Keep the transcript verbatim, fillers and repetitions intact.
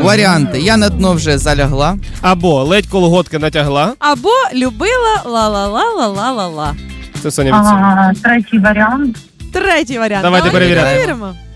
Варіанти. Я на дно вже залягла. Або ледь колготки натягла. Або любила ла-ла-ла-ла-ла-ла-ла. Це Соня від А, третій варіант. Третій варіант. Давайте перевіряємо. перевіримо.